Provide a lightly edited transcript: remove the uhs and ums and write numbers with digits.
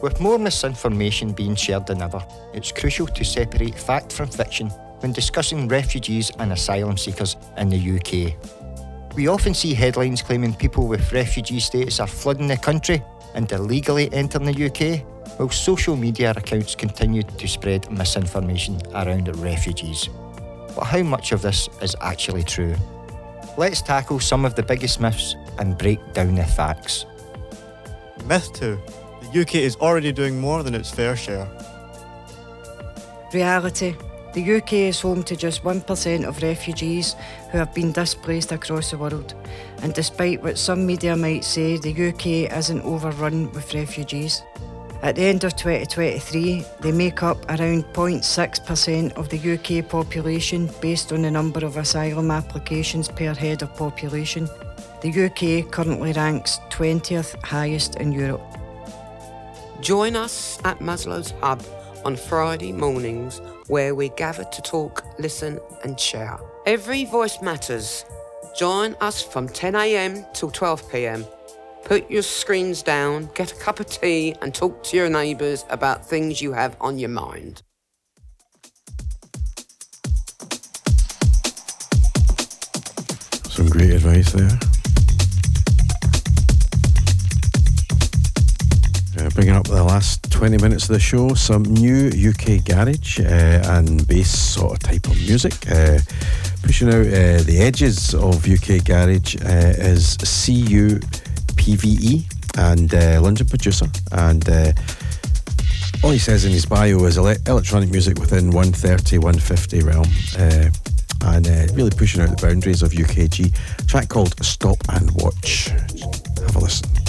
With more misinformation being shared than ever, it's crucial to separate fact from fiction when discussing refugees and asylum seekers in the UK. We often see headlines claiming people with refugee status are flooding the country and illegally entering the UK, while social media accounts continue to spread misinformation around refugees. But how much of this is actually true? Let's tackle some of the biggest myths and break down the facts. Myth 2. The UK is already doing more than its fair share. Reality. The UK is home to just 1% of refugees who have been displaced across the world. And despite what some media might say, the UK isn't overrun with refugees. At the end of 2023, they make up around 0.6% of the UK population based on the number of asylum applications per head of population. The UK currently ranks 20th highest in Europe. Join us at Maslow's Hub on Friday mornings, where we gather to talk, listen and share. Every voice matters. Join us from 10 a.m. till 12 p.m. Put your screens down, get a cup of tea and talk to your neighbours about things you have on your mind. Some great advice there. Bringing up the last 20 minutes of the show, some new UK garage and bass sort of type of music. Pushing out the edges of UK garage is CUPVE and London producer. And all he says in his bio is electronic music within 130, 150 realm. And really pushing out the boundaries of UKG. A track called Stop and Watch. Have a listen.